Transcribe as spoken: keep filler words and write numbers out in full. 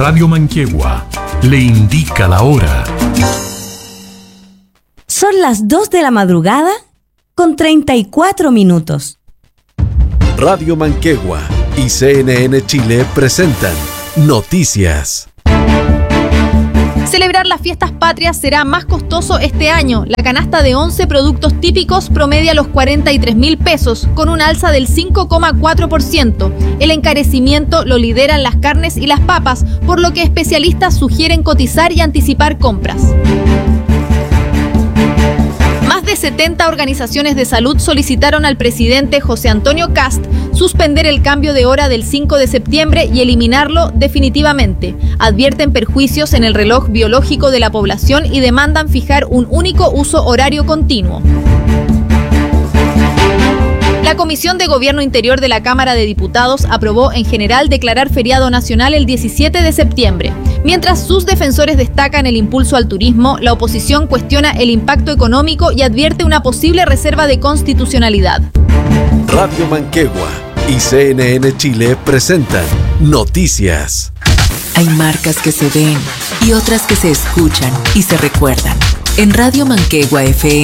Radio Manquehue le indica la hora. Son las dos de la madrugada con treinta y cuatro minutos. Radio Manquehue y C N N Chile presentan Noticias. Celebrar las fiestas patrias será más costoso este año. La canasta de once productos típicos promedia los cuarenta y tres mil pesos, con un alza del cinco coma cuatro por ciento. El encarecimiento lo lideran las carnes y las papas, por lo que especialistas sugieren cotizar y anticipar compras. Más de setenta organizaciones de salud solicitaron al presidente José Antonio Kast suspender el cambio de hora del cinco de septiembre y eliminarlo definitivamente. Advierten perjuicios en el reloj biológico de la población y demandan fijar un único uso horario continuo. La Comisión de Gobierno Interior de la Cámara de Diputados aprobó en general declarar feriado nacional el diecisiete de septiembre. Mientras sus defensores destacan el impulso al turismo, la oposición cuestiona el impacto económico y advierte una posible reserva de constitucionalidad. Radio Manquehue y C N N Chile presentan Noticias. Hay marcas que se ven y otras que se escuchan y se recuerdan. En Radio Manquehue F M